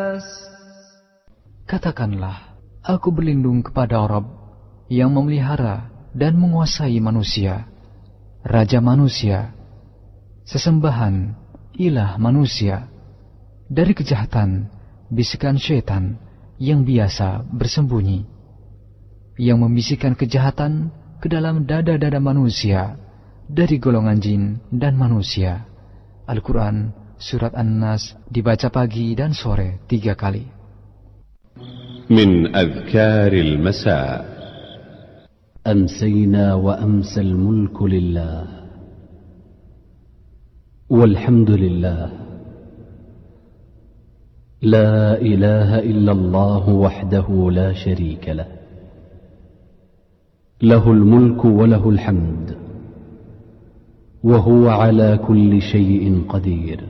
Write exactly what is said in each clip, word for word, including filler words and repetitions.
Katakanlah, aku berlindung kepada Rabb yang memelihara dan menguasai manusia, Raja manusia, sesembahan, ilah manusia, dari kejahatan, bisikan syaitan yang biasa bersembunyi, yang membisikkan kejahatan ke dalam dada-dada manusia, dari golongan jin dan manusia. Al-Quran, Surat An-Nas, dibaca pagi dan sore tiga kali. من أذكار المساء. أمسينا وأمسى الملك لله والحمد لله لا إله إلا الله وحده لا شريك له له الملك وله الحمد وهو على كل شيء قدير.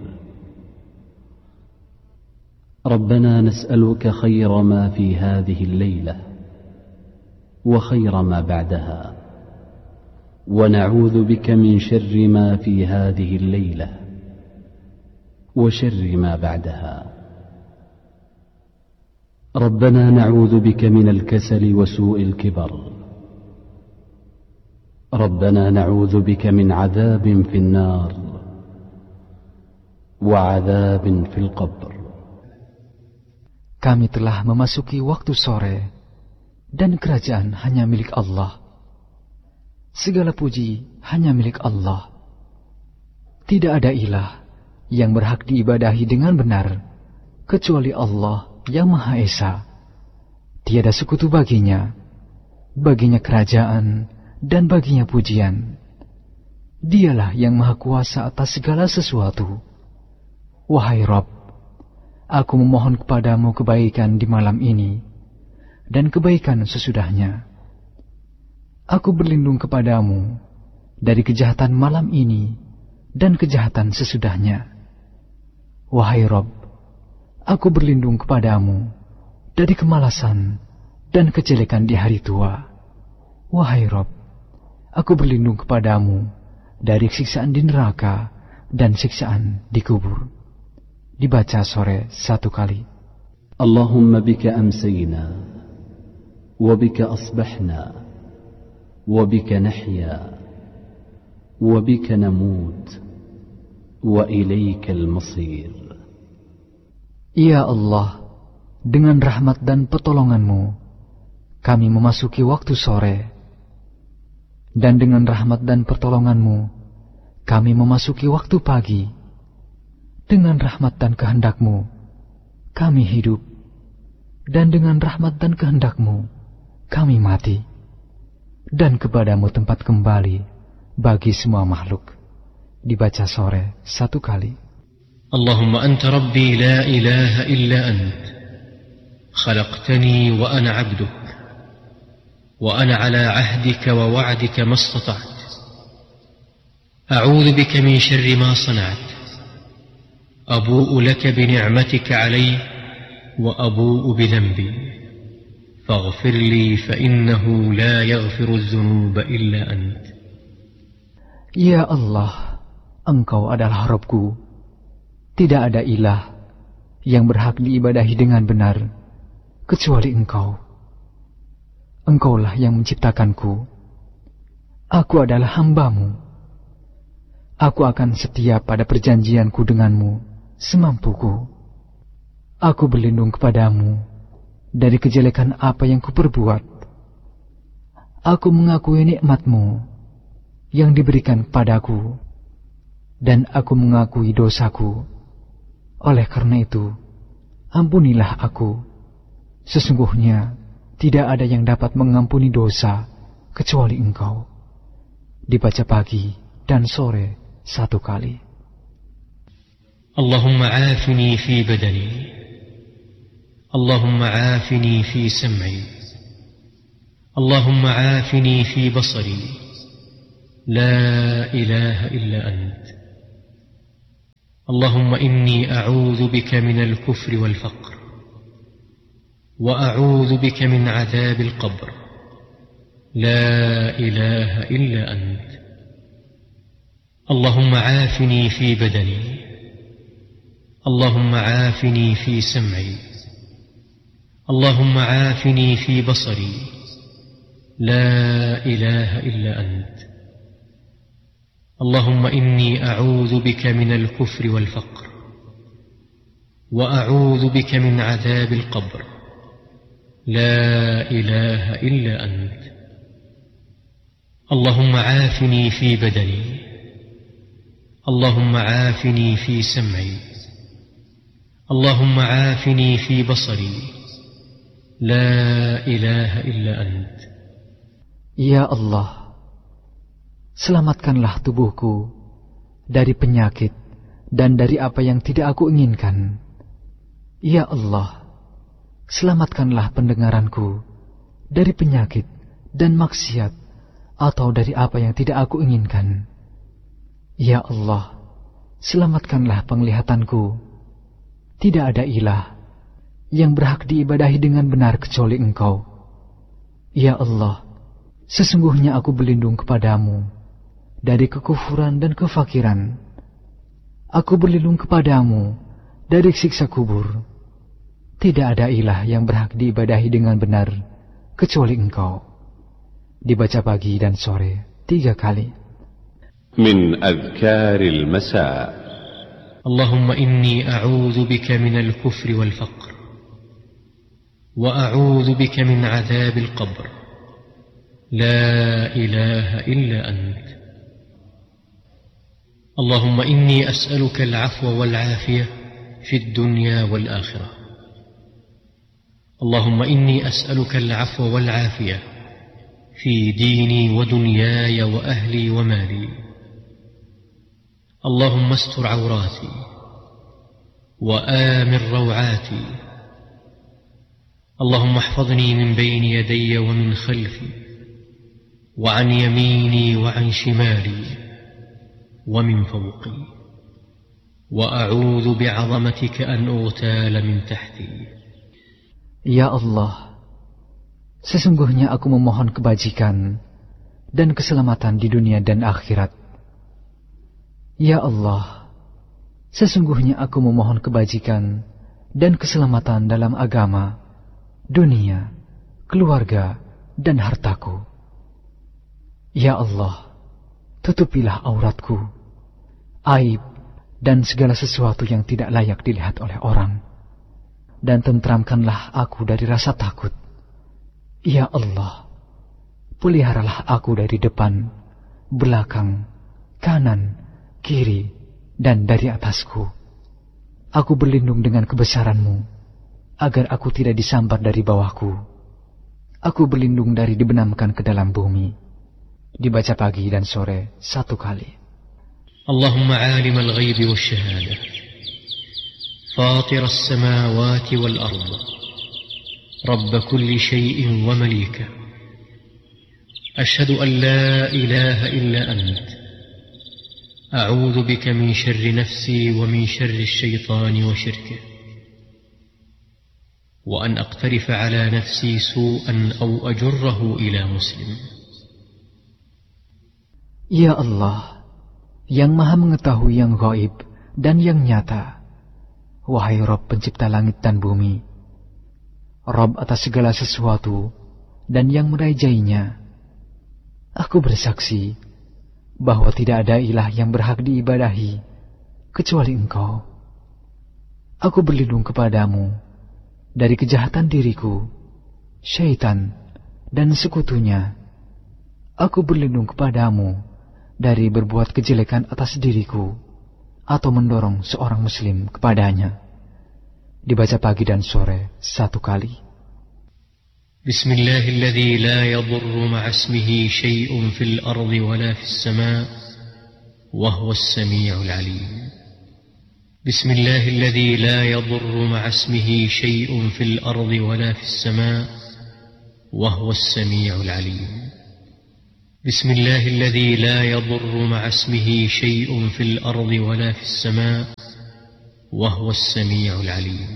ربنا نسألك خير ما في هذه الليلة وخير ما بعدها ونعوذ بك من شر ما في هذه الليلة وشر ما بعدها. ربنا نعوذ بك من الكسل وسوء الكبر. ربنا نعوذ بك من عذاب في النار وعذاب في القبر. Kami telah memasuki waktu sore, dan kerajaan hanya milik Allah. Segala puji hanya milik Allah. Tidak ada ilah yang berhak diibadahi dengan benar, kecuali Allah yang Maha Esa. Tiada sekutu baginya, baginya kerajaan dan baginya pujian. Dialah yang Maha Kuasa atas segala sesuatu. Wahai Rabb, aku memohon kepadamu kebaikan di malam ini, dan kebaikan sesudahnya. Aku berlindung kepadamu dari kejahatan malam ini, dan kejahatan sesudahnya. Wahai Rabb, aku berlindung kepadamu dari kemalasan dan kejelekan di hari tua. Wahai Rabb, aku berlindung kepadamu dari siksaan di neraka dan siksaan di kubur. Dibaca sore satu kali. Allahumma bika amsayna wa bika asbahna wa bika nahya wa bika namut wa ilaikal masir. Ya Allah, dengan rahmat dan pertolonganmu kami memasuki waktu sore, dan dengan rahmat dan pertolonganmu kami memasuki waktu pagi. Dengan rahmat dan kehendakmu kami hidup, dan dengan rahmat dan kehendakmu kami mati, dan kepadamu tempat kembali bagi semua makhluk. Dibaca sore satu kali. Allahumma anta rabbi la ilaha illa ant, khalaqtani wa ana abduk, wa ana ala ahdika wa wa'dika mastata'at, a'udhu bika min syarri ma sana'at, أبوء لك بنعمتك علي وأبوء بذنبي فاغفر لي فإنه لا يغفر الذنوب إلا أنت. Ya Allah, Engkau adalah Rabbku. Tidak ada ilah yang berhak diibadahi dengan benar kecuali Engkau. Engkaulah yang menciptakanku. Aku adalah hamba-Mu. Aku akan setia pada perjanjianku denganmu semampuku. Aku berlindung kepadamu dari kejelekan apa yang kuperbuat. Aku mengakui nikmat-Mu yang diberikan padaku, dan aku mengakui dosaku. Oleh karena itu, ampunilah aku. Sesungguhnya tidak ada yang dapat mengampuni dosa kecuali Engkau. Dibaca pagi dan sore satu kali. اللهم عافني في بدني، اللهم عافني في سمعي، اللهم عافني في بصري، لا إله إلا أنت. اللهم إني أعوذ بك من الكفر والفقر، وأعوذ بك من عذاب القبر، لا إله إلا أنت. اللهم عافني في بدني، اللهم عافني في سمعي، اللهم عافني في بصري لا إله إلا أنت. اللهم إني أعوذ بك من الكفر والفقر، وأعوذ بك من عذاب القبر لا إله إلا أنت. اللهم عافني في بدني، اللهم عافني في سمعي، اللهم عافني في بصري لا إله إلا أنت. Ya Allah, selamatkanlah tubuhku dari penyakit dan dari apa yang tidak aku inginkan. Ya Allah, selamatkanlah pendengaranku dari penyakit dan maksiat atau dari apa yang tidak aku inginkan. Ya Allah, selamatkanlah penglihatanku. Tidak ada ilah yang berhak diibadahi dengan benar kecuali Engkau. Ya Allah, sesungguhnya aku berlindung kepadamu dari kekufuran dan kefakiran. Aku berlindung kepadamu dari siksa kubur. Tidak ada ilah yang berhak diibadahi dengan benar kecuali Engkau. Dibaca pagi dan sore tiga kali. Min adhkaril masa. Allahumma inni a'udzu bika minal kufri wal faqr, wa a'udzu bika min 'adzabil qabr. لا إله إلا أنت. اللهم إني أسألك العفو والعافية في الدنيا والآخرة. اللهم إني أسألك العفو والعافية في ديني ودنياي وأهلي ومالي. اللهم استر عوراتي وآمن روعاتي. اللهم احفظني من بين يدي ومن خلفي وعن يميني وعن شمالي ومن فوقي، وأعوذ بعظمتك أن أغتال من تحتي. Ya Allah, sesungguhnya aku memohon kebajikan dan keselamatan di dunia dan akhirat. Ya Allah, sesungguhnya aku memohon kebajikan dan keselamatan dalam agama, dunia, keluarga, dan hartaku. Ya Allah, tutupilah auratku, aib, dan segala sesuatu yang tidak layak dilihat oleh orang, dan tentramkanlah aku dari rasa takut. Ya Allah, peliharalah aku dari depan, belakang, kanan, kiri, dan dari atasku. Aku berlindung dengan kebesaran-Mu, agar aku tidak disambar dari bawahku. Aku berlindung dari dibenamkan ke dalam bumi. Dibaca pagi dan sore satu kali. Allahumma alim al-ghayb wa syahada, fatir as-samawati wal ard, rabb kulli shay'in wa malika. Ashhadu an la ilaha illa ant. A'udhu bika min syarri nafsi wa min syarri asy-syaitani wa syirkih. Wa an aqtarifa ala nafsi su'an aw ajurrahu ila muslim. Ya Allah, yang maha mengetahui yang gaib dan yang nyata, wahai Rabb pencipta langit dan bumi, Rabb atas segala sesuatu dan yang merajainya, aku bersaksi bahwa tidak ada ilah yang berhak diibadahi kecuali Engkau. Aku berlindung kepadamu dari kejahatan diriku, syaitan, dan sekutunya. Aku berlindung kepadamu dari berbuat kejelekan atas diriku atau mendorong seorang muslim kepadanya. Dibaca pagi dan sore satu kali. Bismillahilladzi la yadurru ma'asmihi syai'un fil ardi wala fis sama' wa huwas sami'ul 'alim. Bismillahilladzi la yadurru ma'asmihi syai'un fil ardi wala fis sama' wa huwas sami'ul 'alim. بسم الله الذي لا يضر مع اسمه شيء في الأرض ولا في السماء وهو السميع العليم.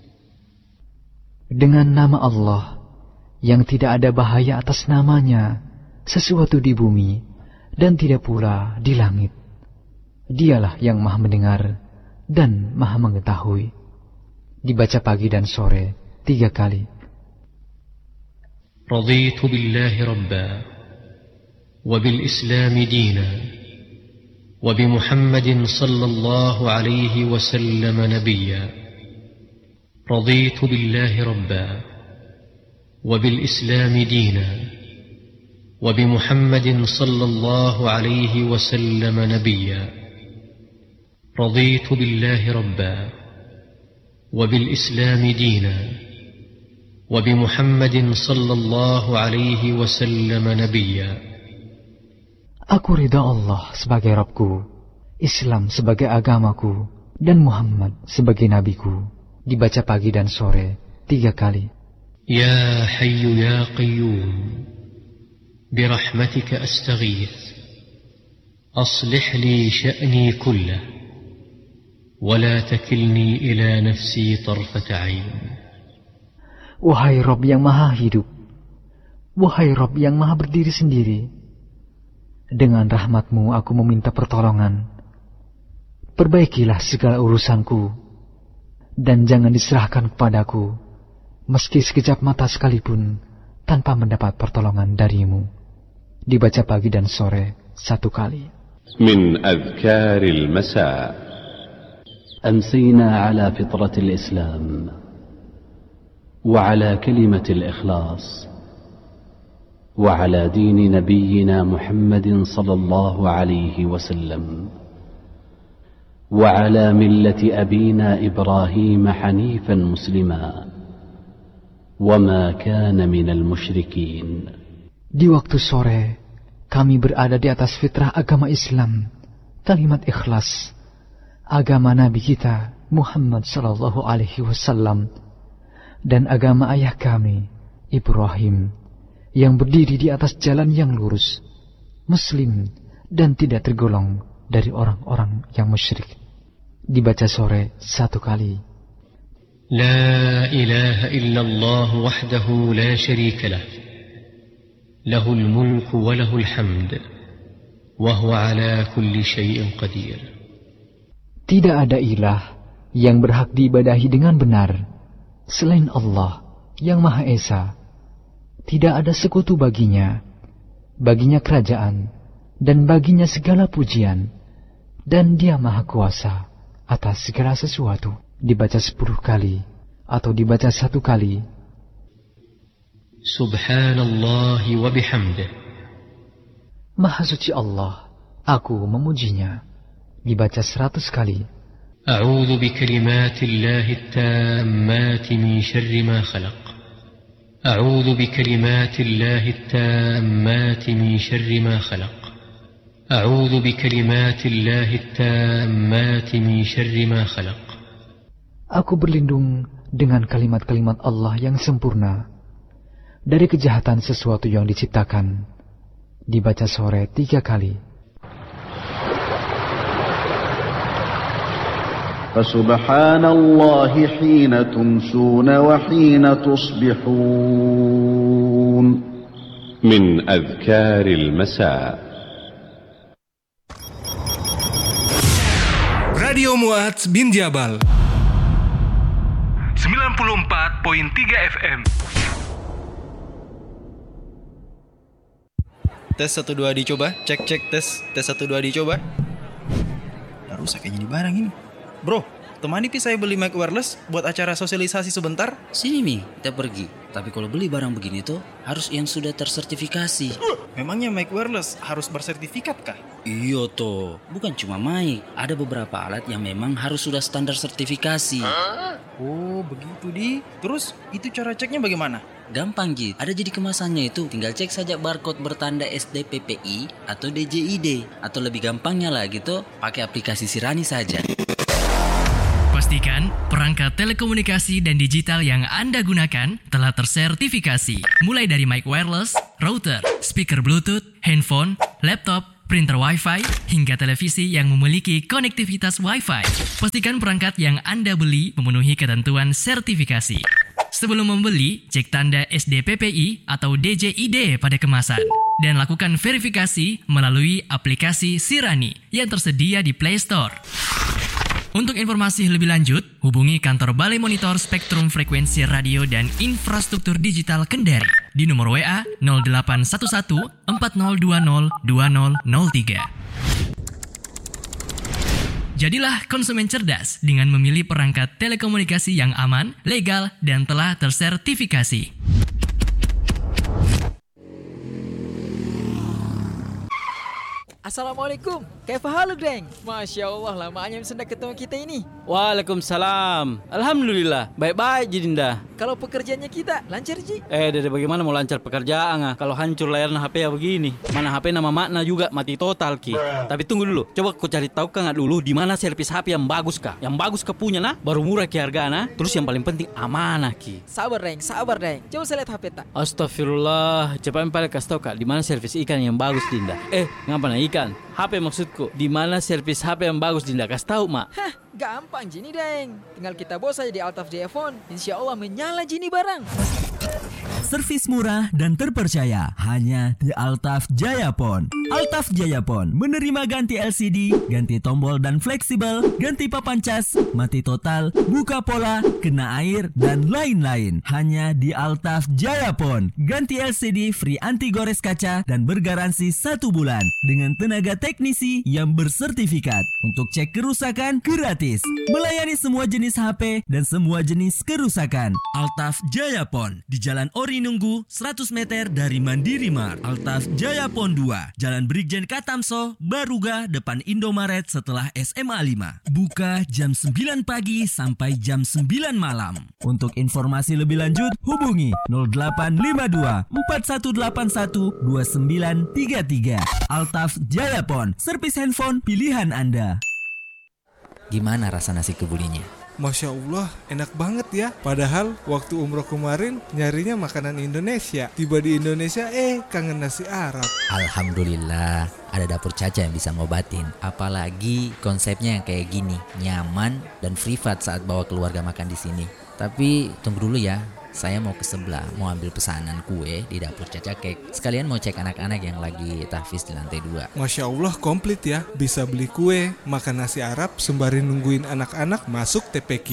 Dengan nama Allah yang tidak ada bahaya atas namanya sesuatu di bumi dan tidak pula di langit. Dialah yang maha mendengar dan maha mengetahui. Dibaca pagi dan sore tiga kali. رضيت بالله ربا وبالإسلام دينا وبمحمد صلى الله عليه وسلم نبيا رضيت بالله ربا وبالإسلام دينا وبمحمد صلى الله عليه وسلم نبيا رضيت بالله ربا وبالإسلام دينا وبمحمد صلى الله عليه وسلم نبيا. Aku ridha Allah sebagai Rabbku, Islam sebagai agamaku, dan Muhammad sebagai nabiku. Dibaca pagi dan sore tiga kali. Ya Hayyu Ya Qayyum, birahmatika astaghith, aslih li sya'ni kullah, wa la takilni ila nafsi tarfata 'ain. Wahai Rabb yang maha hidup, wahai Rabb yang maha berdiri sendiri, dengan rahmat-Mu aku meminta pertolongan. Perbaikilah segala urusanku, dan jangan diserahkan kepadaku, meski sekejap mata sekalipun, tanpa mendapat pertolongan dari-Mu. Dibaca pagi dan sore satu kali. Min adhkaril masa. أمسينا على فطرة الإسلام وعلى كلمة الإخلاص وعلى دين نبينا محمد صلى الله عليه وسلم وعلى ملة أبينا إبراهيم حنيفا مسلما وما كان من المشركين. Di waktu sore, kami berada di atas fitrah agama Islam, kalimat ikhlas, agama Nabi kita Muhammad sallallahu alaihi wasallam, dan agama ayah kami Ibrahim, yang berdiri di atas jalan yang lurus, Muslim, dan tidak tergolong dari orang-orang yang musyrik. Dibaca sore satu kali. La ilaha illallah wahdahu la syarika lah, lahul mulku wa lahul hamd, wa huwa ala kulli syai'in qadir. Tidak ada ilah yang berhak diibadahi dengan benar selain Allah yang Maha Esa. Tidak ada sekutu baginya, baginya kerajaan, dan baginya segala pujian, dan Dia Maha Kuasa atas segala sesuatu. Dibaca sepuluh kali atau dibaca satu kali. Subhanallah wa bihamdih, Maha suci Allah, aku memujinya. Dibaca seratus kali. A'udzu bikalimatillahi tammati min syarri ma khalaq. A'udzu bikalimatillahi tammati min syarri ma khalaq. A'udzu bikalimatillahi tammati min syarri ma khalaq. Aku berlindung dengan kalimat-kalimat Allah yang sempurna dari kejahatan sesuatu yang diciptakan. Dibaca sore tiga kali. Fasubhanallahi hina tumsuna wa hina tusbihun. Min adhkaril masa. Radio Mu'adz bin Jabal sembilan puluh empat koma tiga F M. Tes satu dua dicoba, cek cek tes, tes satu dua dicoba. Udah rusak kayaknya di barang ini. Bro, temani Pi saya beli mic wireless buat acara sosialisasi sebentar. Sini Mi, kita pergi. Tapi kalau beli barang begini tuh harus yang sudah tersertifikasi. Memangnya mic wireless harus bersertifikat kah? Iya toh, bukan cuma mic. Ada beberapa alat yang memang harus sudah standar sertifikasi. Oh begitu Di. Terus itu cara ceknya bagaimana? Gampang Jit, ada jadi kemasannya itu. Tinggal cek saja barcode bertanda S D P P I atau D J I D. Atau lebih gampangnya lagi tuh pakai aplikasi Sirani saja. Pastikan perangkat telekomunikasi dan digital yang Anda gunakan telah tersertifikasi. Mulai dari mic wireless, router, speaker Bluetooth, handphone, laptop, printer Wi-Fi, hingga televisi yang memiliki konektivitas Wi-Fi. Pastikan perangkat yang Anda beli memenuhi ketentuan sertifikasi. Sebelum membeli, cek tanda S D P P I atau D J I D pada kemasan. Dan lakukan verifikasi melalui aplikasi Sirani yang tersedia di Play Store. Untuk informasi lebih lanjut, hubungi kantor Balai Monitor Spektrum Frekuensi Radio dan Infrastruktur Digital Kendari di nomor W A nol delapan satu satu empat nol dua nol dua nol nol tiga. Jadilah konsumen cerdas dengan memilih perangkat telekomunikasi yang aman, legal, dan telah tersertifikasi. Assalamualaikum, kaifa haluk deng? Masya Allah, lamanya sudah ketemu kita ini. Waalaikumsalam. Alhamdulillah, baik-baik Jidinda. Kalau pekerjaannya kita, lancar Ji? Eh, dari bagaimana mau lancar pekerjaan ah? Kalau hancur layarnya H P ya begini. Mana H P nama makna juga mati total Ki. Tapi tunggu dulu, coba kau cari tahu kan dulu di mana servis H P yang bagus kah? Yang bagus kah punya nah, baru murah Ki hargana. Terus yang paling penting amanah Ki. Sabar deng, sabar deng. Coba saya lihat H P tak. Astagfirullah, cepat pada kasih tahu Kak, di mana servis ikan yang bagus Dinda. Eh, ngapa nah ikan? H P maksudku, di mana servis H P yang bagus Dinda, kasih tahu mak. Hah, gampang Jini deng. Tinggal kita bawa saja di Altaf Jayapon, insya Allah menyala Jini barang. Servis murah dan terpercaya hanya di Altaf Jayapon. Altaf Jayapon menerima ganti L C D, ganti tombol dan fleksibel, ganti papan cas, mati total, buka pola, kena air, dan lain-lain. Hanya di Altaf Jayapon. Ganti L C D free anti gores kaca dan bergaransi satu bulan dengan tenaga teknisi yang bersertifikat. Untuk cek kerusakan gratis. Melayani semua jenis H P dan semua jenis kerusakan. Altaf Jayapon di Jalan Ori Nunggu seratus meter dari Mandiri Mart. Altaf Jayapon dua, Jalan Brigjen Katamso, Baruga, depan Indomaret setelah S M A lima. Buka jam sembilan pagi sampai jam sembilan malam. Untuk informasi lebih lanjut hubungi nol delapan lima dua empat satu delapan satu dua sembilan tiga tiga. Altaf Jayapon, servis handphone pilihan Anda. Gimana rasa nasi kebulinya? Masya Allah, enak banget ya. Padahal waktu umroh kemarin nyarinya makanan Indonesia. Tiba di Indonesia, eh kangen nasi Arab. Alhamdulillah, ada Dapur Caca yang bisa ngobatin. Apalagi konsepnya yang kayak gini, nyaman dan privat saat bawa keluarga makan di sini. Tapi tunggu dulu ya, saya mau ke sebelah, mau ambil pesanan kue di Dapur Caca Cake. Sekalian mau cek anak-anak yang lagi tahfiz di lantai dua. Masya Allah, komplit ya. Bisa beli kue, makan nasi Arab, sembari nungguin anak-anak masuk T P Q.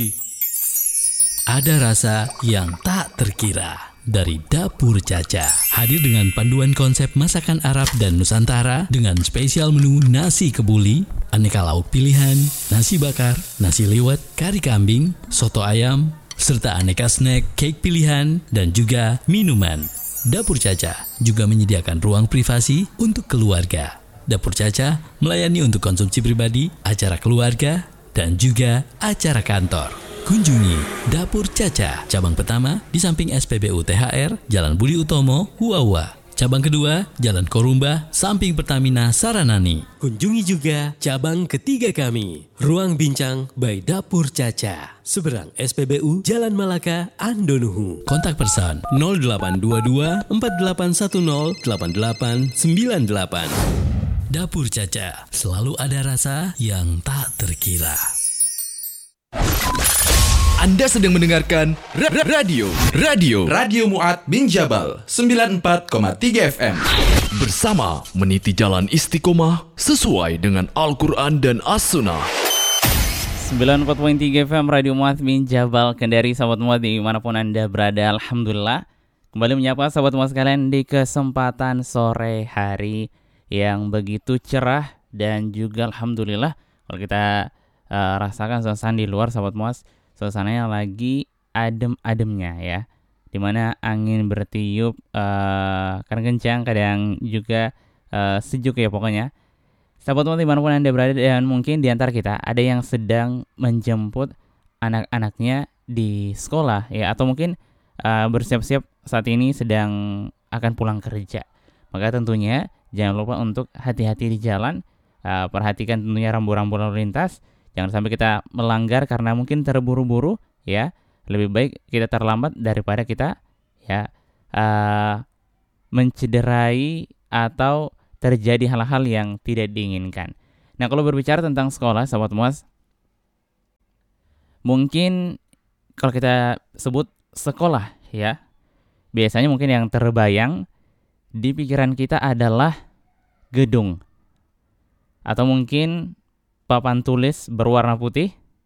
Ada rasa yang tak terkira dari Dapur Caca. Hadir dengan panduan konsep masakan Arab dan Nusantara dengan spesial menu nasi kebuli, aneka lauk pilihan, nasi bakar, nasi liwet, kari kambing, soto ayam, serta aneka snack, cake pilihan, dan juga minuman. Dapur Caca juga menyediakan ruang privasi untuk keluarga. Dapur Caca melayani untuk konsumsi pribadi, acara keluarga, dan juga acara kantor. Kunjungi Dapur Caca, cabang pertama di samping S P B U T H R, Jalan Budi Utomo, Huawa. Cabang kedua, Jalan Korumba, samping Pertamina Saranani. Kunjungi juga cabang ketiga kami, Ruang Bincang by Dapur Caca, seberang S P B U Jalan Malaka, Andonuhu. Kontak person nol delapan dua dua empat delapan satu nol delapan delapan sembilan delapan. Dapur Caca, selalu ada rasa yang tak terkira. Anda sedang mendengarkan ra- ra- radio Radio Radio Mu'ad bin Jabal sembilan puluh empat koma tiga F M. Bersama meniti jalan istiqomah sesuai dengan Al-Quran dan As-Sunnah. sembilan puluh empat koma tiga F M Radio Mu'ad bin Jabal Kendari. Sahabat Mu'ad dimanapun Anda berada, Alhamdulillah kembali menyapa sahabat Mu'ad sekalian di kesempatan sore hari yang begitu cerah. Dan juga Alhamdulillah kalau kita uh, rasakan suasana di luar sahabat Mu'ad, suasananya lagi adem-ademnya ya, dimana angin bertiup uh, kadang kencang, kadang juga uh, sejuk ya pokoknya. Sahabat Mu'ad dimanapun Anda berada, dan mungkin di antara kita ada yang sedang menjemput anak-anaknya di sekolah ya, atau mungkin uh, bersiap-siap saat ini sedang akan pulang kerja. Maka tentunya jangan lupa untuk hati-hati di jalan, uh, perhatikan tentunya rambu-rambu lalu lintas. Jangan sampai kita melanggar karena mungkin terburu-buru ya. Lebih baik kita terlambat daripada kita ya uh, mencederai atau terjadi hal-hal yang tidak diinginkan. Nah, kalau berbicara tentang sekolah, sahabat Mu'ad, mungkin kalau kita sebut sekolah ya, biasanya mungkin yang terbayang di pikiran kita adalah gedung, atau mungkin papan tulis berwarna putih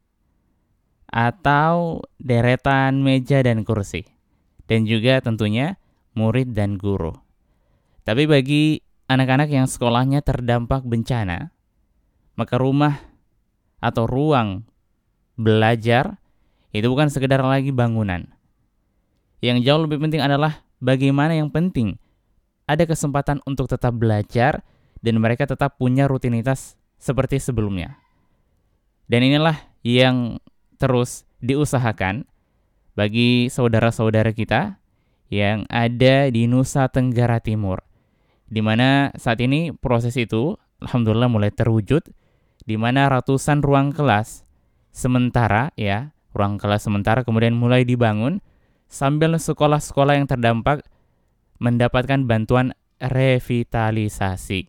atau deretan meja dan kursi. Dan juga tentunya murid dan guru. Tapi bagi anak-anak yang sekolahnya terdampak bencana, maka rumah atau ruang belajar itu bukan sekedar lagi bangunan. Yang jauh lebih penting adalah bagaimana yang penting ada kesempatan untuk tetap belajar dan mereka tetap punya rutinitas seperti sebelumnya. Dan inilah yang terus diusahakan bagi saudara-saudara kita yang ada di Nusa Tenggara Timur, di mana saat ini proses itu alhamdulillah mulai terwujud, di mana ratusan ruang kelas sementara ya, ruang kelas sementara kemudian mulai dibangun sambil sekolah-sekolah yang terdampak mendapatkan bantuan revitalisasi.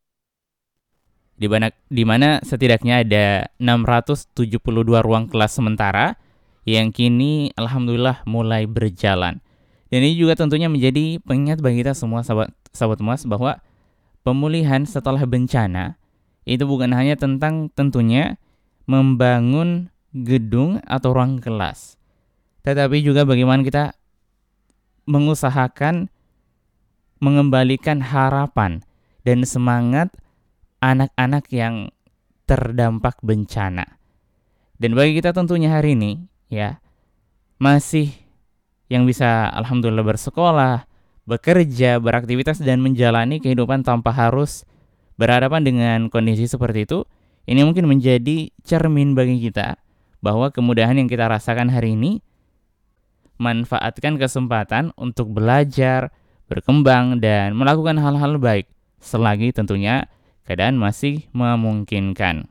Di mana, di mana setidaknya ada enam ratus tujuh puluh dua ruang kelas sementara yang kini alhamdulillah mulai berjalan. Dan ini juga tentunya menjadi pengingat bagi kita semua sahabat sahabat Muas bahwa pemulihan setelah bencana itu bukan hanya tentang tentunya membangun gedung atau ruang kelas, tetapi juga bagaimana kita mengusahakan mengembalikan harapan dan semangat anak-anak yang terdampak bencana. Dan bagi kita tentunya hari ini ya, masih yang bisa alhamdulillah bersekolah, bekerja, beraktivitas dan menjalani kehidupan tanpa harus berhadapan dengan kondisi seperti itu, ini mungkin menjadi cermin bagi kita bahwa kemudahan yang kita rasakan hari ini, manfaatkan kesempatan untuk belajar, berkembang dan melakukan hal-hal baik selagi tentunya keadaan masih memungkinkan.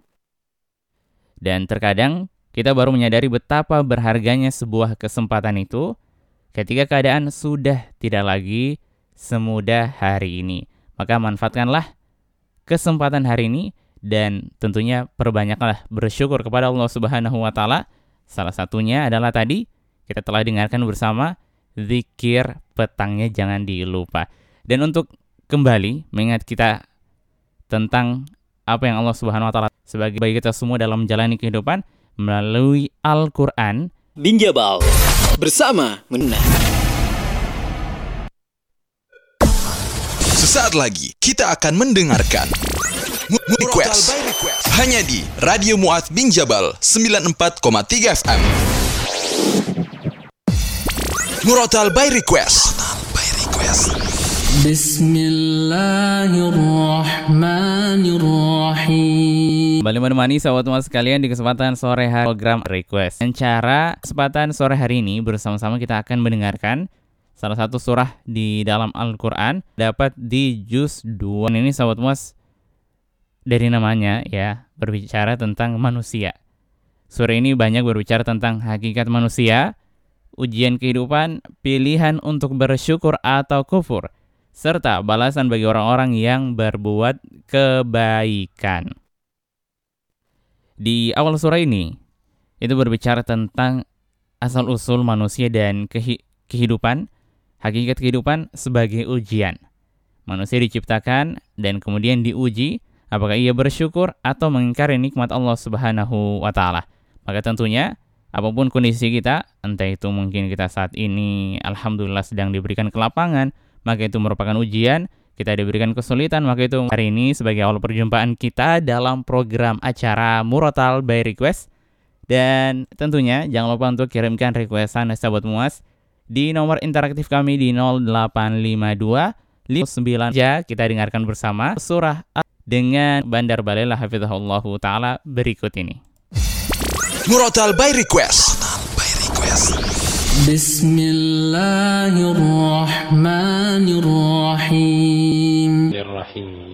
Dan terkadang kita baru menyadari betapa berharganya sebuah kesempatan itu ketika keadaan sudah tidak lagi semudah hari ini. Maka manfaatkanlah kesempatan hari ini dan tentunya perbanyaklah bersyukur kepada Allah Subhanahu wa taala. Salah satunya adalah tadi kita telah dengarkan bersama zikir petangnya jangan dilupa. Dan untuk kembali mengingat kita tentang apa yang Allah Subhanahu wa taala sebagai bagi kita semua dalam menjalani kehidupan melalui Al-Qur'an. Binjabal bersama Menang. Sesaat lagi kita akan mendengarkan Request hanya di Radio Mu'adz bin Jabal sembilan puluh empat koma tiga F M. Murotal by Request. Bismillahirrahmanirrahim. Kembali menemani sahabat Mu'adz sekalian di kesempatan sore hari program Request. Dan cara kesempatan sore hari ini bersama-sama kita akan mendengarkan salah satu surah di dalam Al-Quran dapat di juz dua. Ini sahabat Mu'adz dari namanya ya berbicara tentang manusia. Surah ini banyak berbicara tentang hakikat manusia, ujian kehidupan, pilihan untuk bersyukur atau kufur, serta balasan bagi orang-orang yang berbuat kebaikan. Di awal surah ini, itu berbicara tentang asal-usul manusia dan kehi- kehidupan, hakikat kehidupan sebagai ujian. Manusia diciptakan dan kemudian diuji, apakah ia bersyukur atau mengingkari nikmat Allah Subhanahu wa taala. Maka tentunya apapun kondisi kita, entah itu mungkin kita saat ini alhamdulillah sedang diberikan kelapangan, maka itu merupakan ujian. Kita diberikan kesulitan, maka itu hari ini sebagai awal perjumpaan kita dalam program acara Murotal by Request. Dan tentunya jangan lupa untuk kirimkan requestan sahabat Mu'adz di nomor interaktif kami di nol delapan lima dua lima sembilan. Ya, kita dengarkan bersama surah dengan Bandar Balela hafizahullahu taala berikut ini. Murotal by Request. Bismillahirrahmanirrahim.